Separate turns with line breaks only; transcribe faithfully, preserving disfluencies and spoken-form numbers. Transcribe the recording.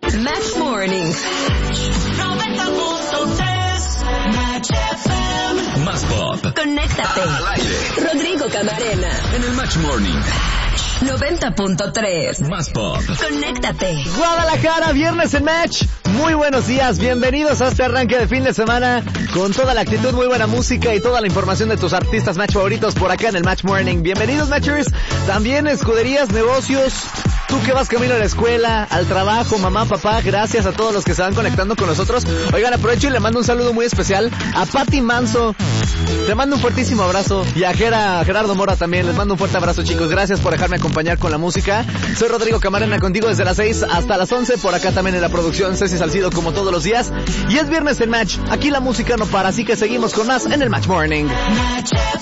Match Morning.
noventa punto tres Match F M.
Más pop.
Conéctate.
Al aire.
Rodrigo Camarena.
En el Match Morning.
noventa punto tres.
Más pop.
Conéctate.
Guadalajara, viernes en Match. Muy buenos días, bienvenidos a este arranque de fin de semana con toda la actitud, muy buena música y toda la información de tus artistas Match favoritos por acá en el Match Morning. Bienvenidos, Matchers. También escuderías, negocios, tú que vas camino a la escuela, al trabajo, mamá, papá, gracias a todos los que se van conectando con nosotros. Oigan, aprovecho y le mando un saludo muy especial a Pati Manso. Te mando un fuertísimo abrazo. Y a Gera, Gerardo Mora también. Les mando un fuerte abrazo, chicos. Gracias por dejarme acompañar con la música. Soy Rodrigo Camarena contigo desde las seis hasta las once. Por acá también en la producción Ceci Salcido como todos los días. Y es viernes en Match. Aquí la música no para, así que seguimos con más en el Match Morning.
Match F